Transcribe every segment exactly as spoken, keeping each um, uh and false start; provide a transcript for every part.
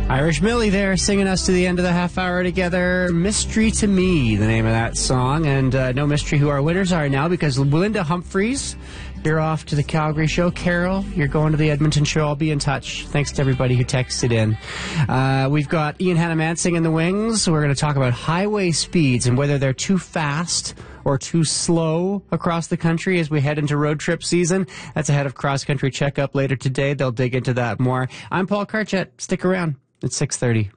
Irish Millie there singing us to the end of the half hour together. Mystery to Me, the name of that song. And uh, no mystery who our winners are now, because Linda Humphreys, you're off to the Calgary show. Carol, you're going to the Edmonton show. I'll be in touch. Thanks to everybody who texted in. Uh, we've got Ian Hannah-Mansing in the wings. We're going to talk about highway speeds and whether they're too fast or too slow across the country as we head into road trip season. That's ahead of Cross Country Checkup later today. They'll dig into that more. I'm Paul Karchet. Stick around. It's six thirty.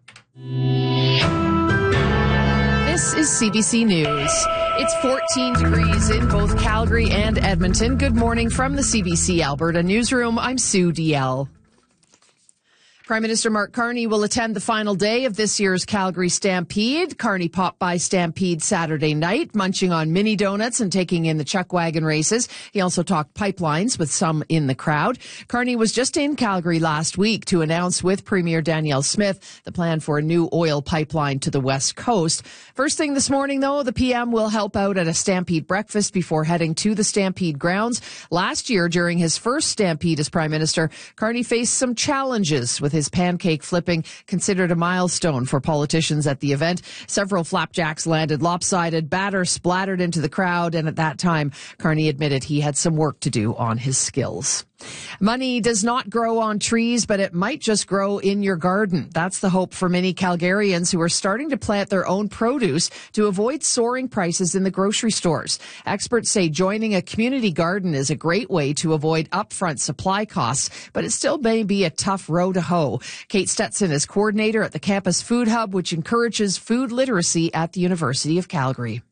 This is C B C News. It's fourteen degrees in both Calgary and Edmonton. Good morning from the C B C Alberta newsroom. I'm Sue D L. Prime Minister Mark Carney will attend the final day of this year's Calgary Stampede. Carney popped by Stampede Saturday night, munching on mini donuts and taking in the chuck wagon races. He also talked pipelines with some in the crowd. Carney was just in Calgary last week to announce with Premier Danielle Smith the plan for a new oil pipeline to the West Coast. First thing this morning, though, the P M will help out at a Stampede breakfast before heading to the Stampede grounds. Last year, during his first Stampede as Prime Minister, Carney faced some challenges with his pancake flipping, considered a milestone for politicians at the event. Several flapjacks landed lopsided, batter splattered into the crowd, and at that time, Carney admitted he had some work to do on his skills. Money does not grow on trees, but it might just grow in your garden. That's the hope for many Calgarians who are starting to plant their own produce to avoid soaring prices in the grocery stores. Experts say joining a community garden is a great way to avoid upfront supply costs, but it still may be a tough row to hoe. Kate Stetson is coordinator at the Campus Food Hub, which encourages food literacy at the University of Calgary.